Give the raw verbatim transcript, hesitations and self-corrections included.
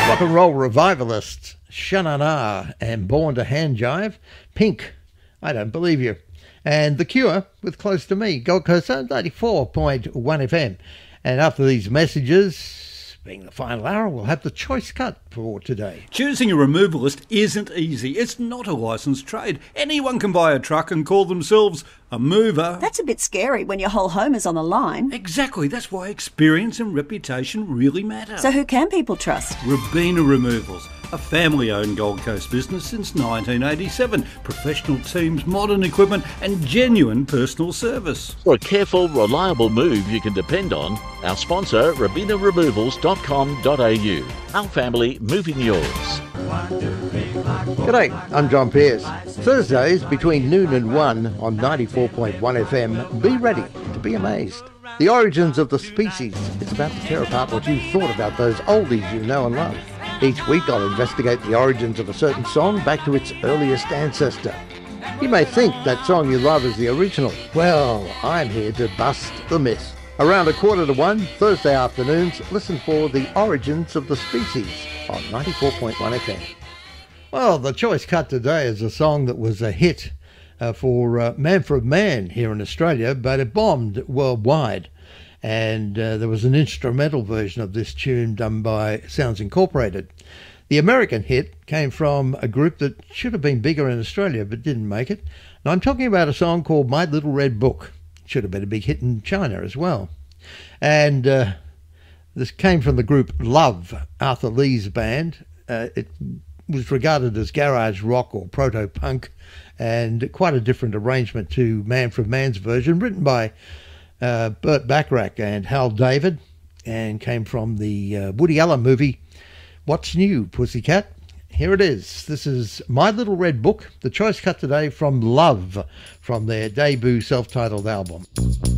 Rock and roll revivalists Sha-Na-Na and Born to Hand Jive, Pink, I Don't Believe You, and The Cure with Close to Me, Gold Coast ninety-four point one F M. And after these messages, being the final hour, we'll have the choice cut for today. Choosing a removalist isn't easy. It's not a licensed trade. Anyone can buy a truck and call themselves a mover. That's a bit scary when your whole home is on the line. Exactly. That's why experience and reputation really matter. So who can people trust? Robina Removals, a family-owned Gold Coast business since nineteen eighty-seven. Professional teams, modern equipment and genuine personal service. For a careful, reliable move you can depend on, our sponsor, robina removals dot com dot a u. Our family moving yours. G'day, I'm John Pearce. Thursdays between noon and one on ninety-four point one F M. Be ready to be amazed. The origins of the species. It's about to tear apart what you thought about those oldies you know and love. Each week I'll investigate the origins of a certain song back to its earliest ancestor. You may think that song you love is the original. Well, I'm here to bust the myth. Around a quarter to one, Thursday afternoons, listen for The Origins of the Species on ninety-four point one F M. Well, the choice cut today is a song that was a hit uh, for uh, Manfred Mann here in Australia, but it bombed worldwide. And uh, there was an instrumental version of this tune done by Sounds Incorporated. The American hit came from a group that should have been bigger in Australia but didn't make it. And I'm talking about a song called My Little Red Book. Should have been a big hit in China as well. And uh, this came from the group Love, Arthur Lee's band. Uh, it was regarded as garage rock or proto-punk, and quite a different arrangement to Manfred Mann's version, written by uh, Burt Bacharach and Hal David, and came from the uh, Woody Allen movie What's New, Pussycat? Here it is. This is My Little Red Book, the choice cut today from Love, from their debut self-titled album.